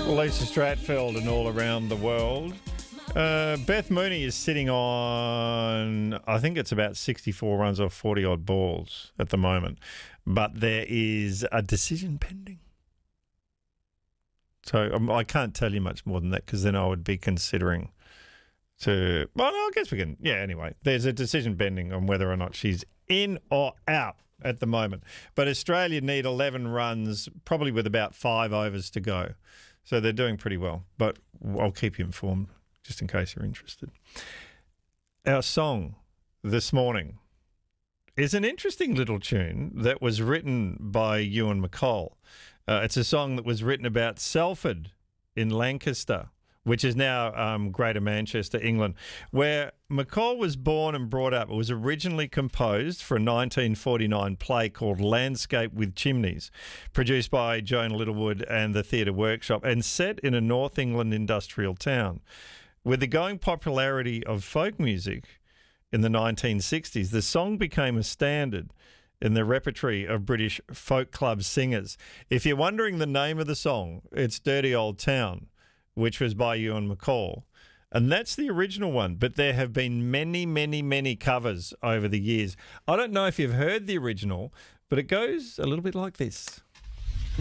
Lisa Stratfeld and All Around the World. Beth Mooney is sitting on, I think it's about 64 runs off 40-odd balls at the moment. But there is a decision pending. So I can't tell you much more than that because then I would be considering to... Well, no, I guess we can... Yeah, anyway. There's a decision pending on whether or not she's in or out at the moment. But Australia need 11 runs, probably with about 5 overs to go. So they're doing pretty well. But I'll keep you informed just in case you're interested. Our song this morning is an interesting little tune that was written by Ewan McCall. It's a song that was written about Salford in Lancaster, which is now Greater Manchester, England, where McCall was born and brought up. It was originally composed for a 1949 play called Landscape with Chimneys, produced by Joan Littlewood and the Theatre Workshop, and set in a North England industrial town. With the growing popularity of folk music in the 1960s, the song became a standard in the repertory of British folk club singers. If you're wondering the name of the song, it's Dirty Old Town, which was by Ewan McCall. And that's the original one, but there have been many, many, many covers over the years. I don't know if you've heard the original, but it goes a little bit like this.